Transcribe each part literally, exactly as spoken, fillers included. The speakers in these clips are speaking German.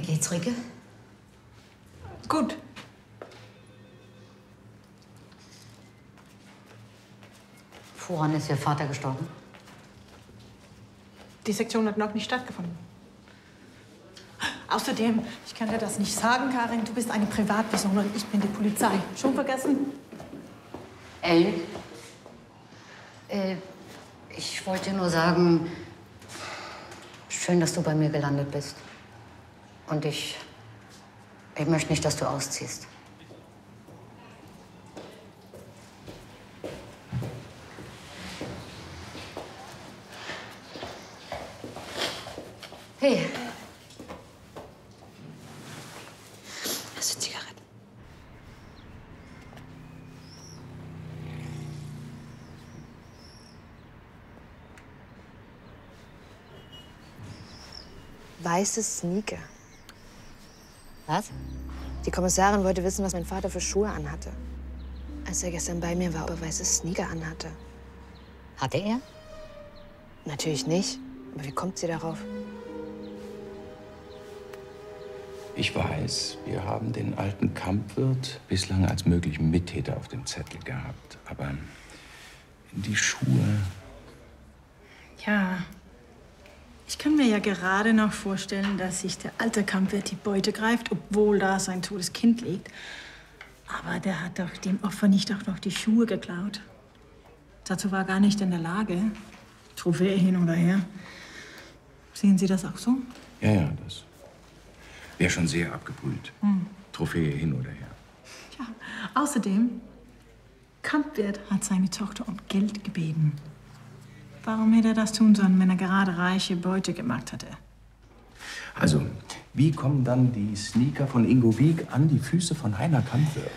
geht's, Rike? Gut. Woran ist Ihr Vater gestorben? Die Sektion hat noch nicht stattgefunden. Außerdem, ich kann dir das nicht sagen, Karin. Du bist eine Privatperson und ich bin die Polizei. Schon vergessen? Ellen? Äh, ich wollte nur sagen, schön, dass du bei mir gelandet bist. Und ich, ich möchte nicht, dass du ausziehst. Hey. Hast du Zigaretten? Weiße Sneaker. Was? Die Kommissarin wollte wissen, was mein Vater für Schuhe anhatte. Als er gestern bei mir war, ob er weiße Sneaker anhatte. Hatte er? Natürlich nicht. Aber wie kommt sie darauf? Ich weiß, wir haben den alten Kampfwirt bislang als möglichen Mittäter auf dem Zettel gehabt. Aber die Schuhe... Ja. Ich kann mir ja gerade noch vorstellen, dass sich der alte Kampfwirt die Beute greift, obwohl da sein totes Kind liegt. Aber der hat doch dem Opfer nicht auch noch die Schuhe geklaut. Dazu war er gar nicht in der Lage. Trophäe hin oder her. Sehen Sie das auch so? Ja, ja, das wäre schon sehr abgebrüht. Hm. Trophäe hin oder her. Ja. Außerdem, Kampfwirt hat seine Tochter um Geld gebeten. Warum hätte er das tun sollen, wenn er gerade reiche Beute gemacht hatte? Also, wie kommen dann die Sneaker von Ingo Wieg an die Füße von Heiner Kampfwirt?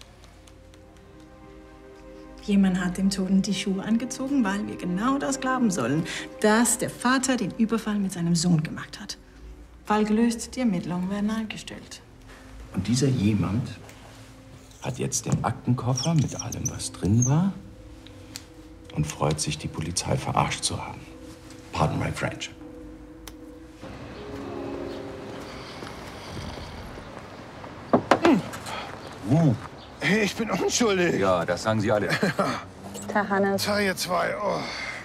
Jemand hat dem Toten die Schuhe angezogen, weil wir genau das glauben sollen, dass der Vater den Überfall mit seinem Sohn gemacht hat. Fall gelöst, die Ermittlungen werden eingestellt. Und dieser jemand hat jetzt den Aktenkoffer mit allem, was drin war, und freut sich, die Polizei verarscht zu haben. Pardon my French. Wow. Hey, ich bin unschuldig. Ja, das sagen Sie alle. Tag, Hannes. Tag, ihr zwei. Oh.